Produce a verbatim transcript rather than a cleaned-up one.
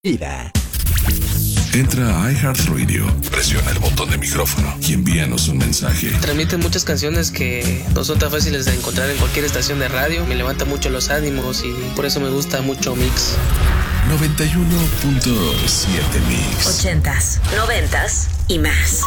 Mira. Entra a iHeartRadio, presiona el botón de micrófono y envíanos un mensaje. Transmite muchas canciones que no son tan fáciles de encontrar en cualquier estación de radio. Me levanta mucho los ánimos y por eso me gusta mucho Mix. noventa y uno punto siete Mix. Ochentas, noventas y más.